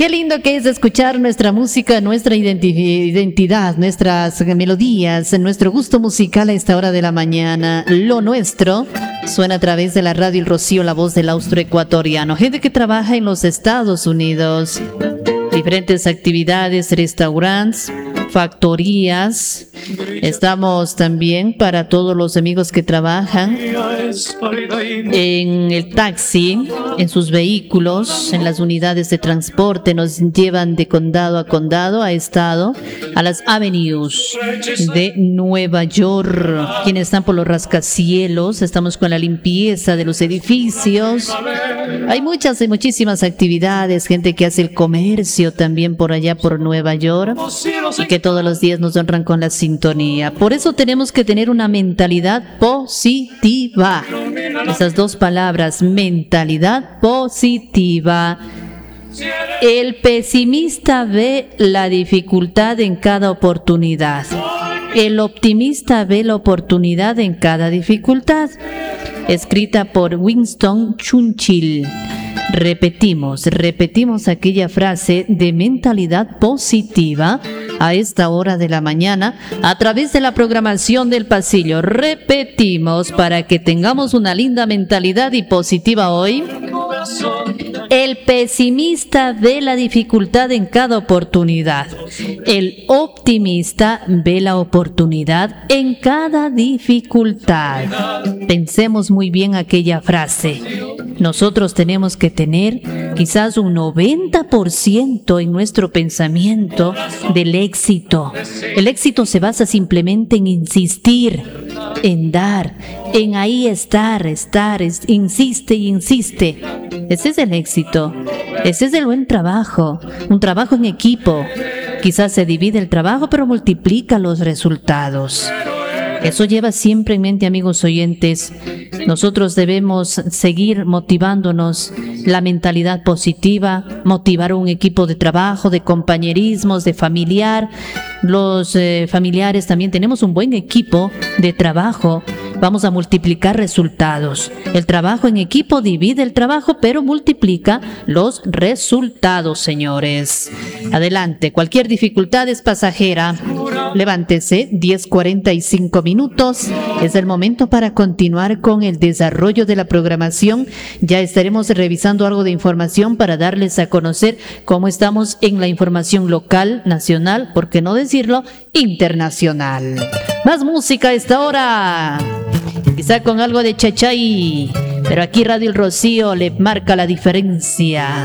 Qué lindo que es escuchar nuestra música, nuestra identidad, nuestras melodías, nuestro gusto musical a esta hora de la mañana. Lo nuestro suena a través de la radio El Rocío, la voz del austroecuatoriano. Gente que trabaja en los Estados Unidos, diferentes actividades, restaurantes, factorías. Estamos también para todos los amigos que trabajan en el taxi, en sus vehículos, en las unidades de transporte, nos llevan de condado a condado, a estado, a las avenues de Nueva York. Quienes están por los rascacielos, estamos con la limpieza de los edificios. Hay muchas y muchísimas actividades, gente que hace el comercio también por allá por Nueva York y que todos los días nos honran con la sintonía. Por eso tenemos que tener una mentalidad positiva. Esas dos palabras, mentalidad positiva. El pesimista ve la dificultad en cada oportunidad. El optimista ve la oportunidad en cada dificultad. Escrita por Winston Churchill. Repetimos aquella frase de mentalidad positiva a esta hora de la mañana a través de la programación del pasillo. Repetimos para que tengamos una linda mentalidad y positiva hoy. El pesimista ve la dificultad en cada oportunidad. El optimista ve la oportunidad en cada dificultad. Pensemos muy bien aquella frase. Nosotros tenemos que tener quizás un 90% en nuestro pensamiento del éxito. El éxito se basa simplemente en insistir, en dar, en ahí estar, insiste y insiste. Ese es el éxito. Ese es el buen trabajo, un trabajo en equipo. Quizás se divide el trabajo, pero multiplica los resultados. Eso lleva siempre en mente, amigos oyentes. Nosotros debemos seguir motivándonos la mentalidad positiva, motivar un equipo de trabajo, de compañerismos, de familiar. Los familiares también tenemos un buen equipo de trabajo. Vamos a multiplicar resultados. El trabajo en equipo divide el trabajo, pero multiplica los resultados, señores. Adelante, cualquier dificultad es pasajera. Levántese, 10:45 minutos. Es el momento para continuar con el desarrollo de la programación. Ya estaremos revisando algo de información para darles a conocer cómo estamos en la información local, nacional, por qué no decirlo, internacional. Más música a esta hora. Quizá con algo de chachay, pero aquí Radio El Rocío le marca la diferencia.